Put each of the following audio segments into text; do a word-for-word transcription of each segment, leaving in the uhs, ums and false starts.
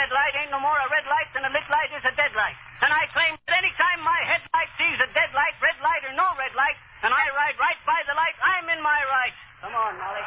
red light ain't no more a red light than a lit light is a dead light. And I claim that any time my headlight sees a dead light, red light or no red light, and I ride right by the light, I'm in my right. Come on, Molly.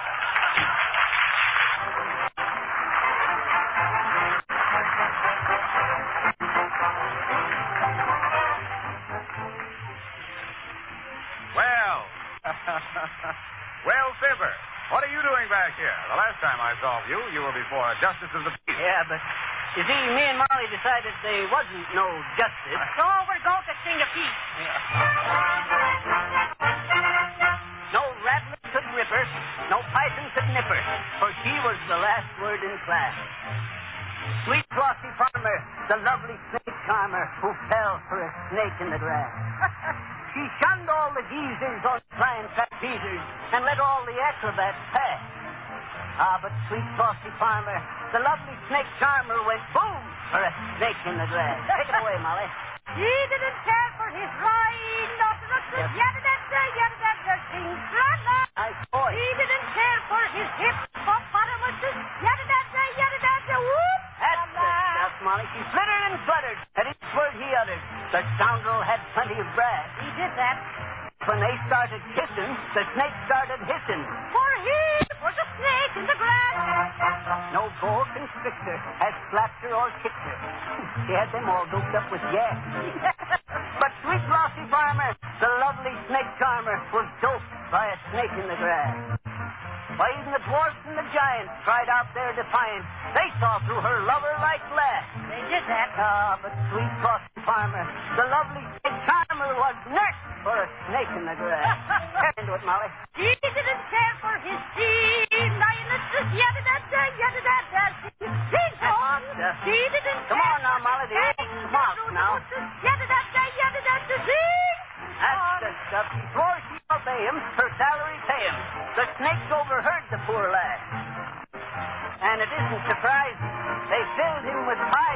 Well, well, Fibber, what are you doing back here? The last time I saw you, you were before a justice of the peace. Yeah, but you see, me and Molly decided there wasn't no justice. So we're going to sing a piece. Yeah. No rattler could rip her, no python could nip her, for she was the last word in class. Sweet Flossie Farmer, the lovely snake charmer who fell for a snake in the grass. She shunned all the geezers on flying trapezers and let all the acrobats pass. Ah, but sweet Flossie Farmer, the lovely snake charmer, went boom for a snake in the grass. Take it away, Molly. He didn't care for his rhinoceros. Yada-da-da, yada-da-da, sing, la-la. Nice boy. He didn't care for his hippopotamuses. Yada-da-da, yada-da-da, whoop. That's the stuff, Molly. She flittered and fluttered at each word he uttered. The scoundrel had plenty of brass. He did that. When they started kissing, the snake started hissing. For he was a snake in the grass. No boa constrictor has slapped her or kicked her. She had them all doped up with gas. But sweet Flossie Farmer, the lovely snake charmer, was doped by a snake in the grass. Why, even the dwarfs and the giants cried out their defiance. They saw through her lover-like laugh. They did that. Ah, but sweet Flossie Farmer, the lovely snake charmer, was nursed for a snake in the grass. Get into it, Molly. He didn't care for his sea lionesses. Yada-da-da, yada-da-da, sing on. He didn't Come care on now, Molly, the for old mark now. Yada-da-da, yada-da-da, sing. That's the stuff. He swore she'd obey him, her salary pay him. The snakes overheard the poor lad. And it isn't surprising. They filled him with pie.